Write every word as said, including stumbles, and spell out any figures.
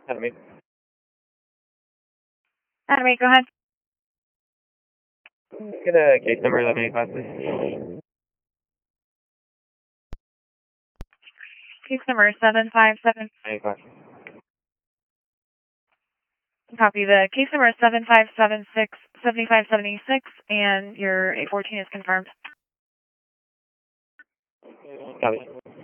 Academy. Academy, go ahead. Get a case number eleven eighty-five, please. Case number seven five seven. eighty-five. Copy. The case number is seven five seven six seven five seven six, and your eight fourteen is confirmed. Copy.